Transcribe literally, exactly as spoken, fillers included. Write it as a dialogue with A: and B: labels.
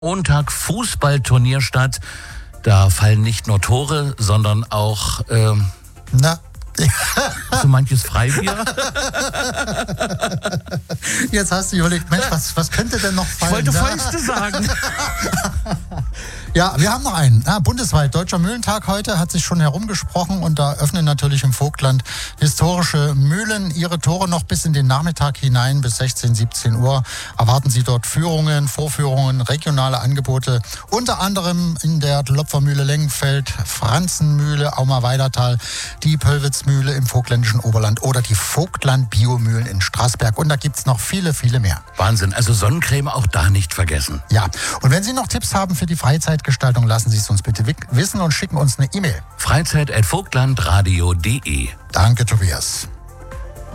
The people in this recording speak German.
A: Montag Fußballturnier statt. Da fallen nicht nur Tore, sondern auch ähm,
B: Na.
A: so manches Freibier.
B: Jetzt hast du überlegt, Mensch, was, was könnte denn noch fallen?
A: Ich wollte Fäuste sagen.
B: Ja, wir haben noch einen. Ah, bundesweit, Deutscher Mühlentag heute, hat sich schon herumgesprochen und da öffnen natürlich im Vogtland historische Mühlen ihre Tore noch bis in den Nachmittag hinein, bis sechzehn, siebzehn Uhr. Erwarten Sie dort Führungen, Vorführungen, regionale Angebote, unter anderem in der Lopfermühle Lengenfeld, Franzenmühle, Auma-Weidertal, die Pöllwitzmühle im vogtländischen Oberland oder die Vogtland-Biomühlen in Straßberg. Und da gibt's noch viele, viele mehr.
A: Wahnsinn, also Sonnencreme auch da nicht vergessen.
B: Ja, und wenn Sie noch Tipps haben für die Freizeitgestaltung, lassen Sie es uns bitte wissen und schicken uns eine E-Mail.
A: freizeit at vogtlandradio punkt de.
B: Danke, Tobias.